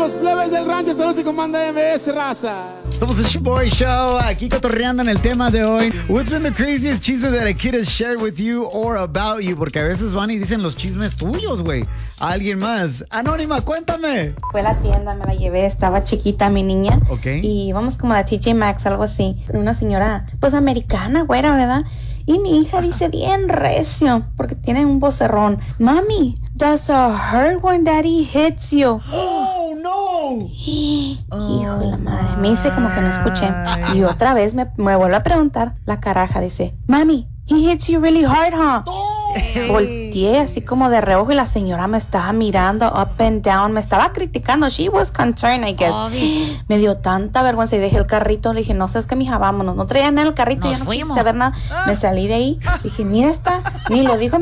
los plebes del rancho. Esta noche comanda MBS, raza. Somos el Shoboy Show, aquí cotorreando en el tema de hoy. What's been the craziest chisme that a kid has shared with you or about you? Porque a veces van y dicen los chismes tuyos, güey. A alguien más. Anónima, cuéntame. Fue a la tienda, me la llevé, estaba chiquita mi niña. Ok. Y íbamos como a la TJ Maxx, algo así. Una señora, pues americana, güera, ¿verdad? Y mi hija dice bien recio, porque tiene un vocerrón. Mami, does it hurt when daddy hits you? Oh, no. Hijo de la madre, me dice como que no escuché. Y otra vez me vuelve a preguntar la caraja, dice, Mami, he hits you really hard, huh? Volteé así como de reojo y la señora me estaba mirando up and down, me estaba criticando. She was concerned, I guess. Me dio tanta vergüenza y dejé el carrito. Le dije, no sabes qué, mija, vámonos. No traía nada en el carrito, ya no quise saber nada. Me salí de ahí. Dije, mira esta, ni lo dijo